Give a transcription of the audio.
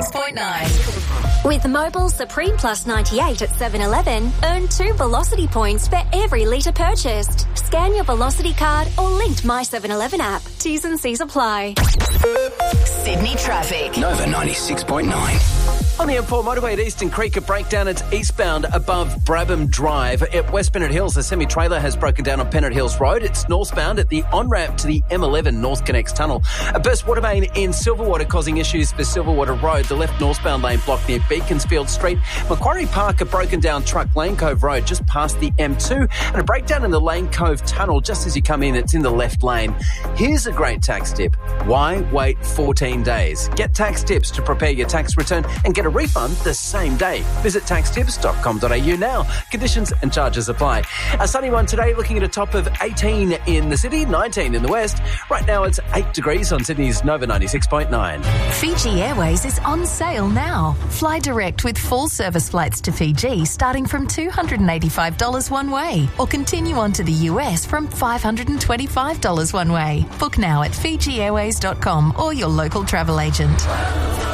96.9. With Mobile Supreme Plus 98 at 7-Eleven, earn 2 Velocity points for every litre purchased. Scan your Velocity card or linked My 7-Eleven app. T's and C's apply. Sydney traffic. Nova 96.9. On the M4 motorway at Eastern Creek, a breakdown. It's eastbound above Brabham Drive. At West Pennant Hills, a semi-trailer has broken down on Pennant Hills Road. It's northbound at the on-ramp to the M11 North Connects Tunnel. A burst water main in Silverwater causing issues for Silverwater Road. The left northbound lane blocked near Beaconsfield Street. Macquarie Park, a broken down truck. Lane Cove Road just past the M2. And a breakdown in the Lane Cove Tunnel just as you come in. It's in the left lane. Here's a great tax tip. Why wait 14 days? Get tax tips to prepare your tax return and get a refund the same day. Visit taxtips.com.au now. Conditions and charges apply. A sunny one today, looking at a top of 18 in the city, 19 in the west. Right now it's 8 degrees on Sydney's Nova 96.9. Fiji Airways is on sale now. Fly direct with full service flights to Fiji starting from $285 one way, or continue on to the US from $525 one way. Book now at FijiAirways.com or your local travel agent.